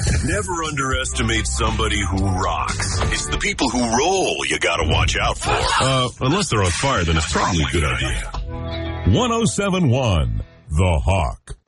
Never underestimate somebody who rocks. It's the people who roll you gotta watch out for. Unless they're on fire, then it's probably a good idea. 1071 The Hawk.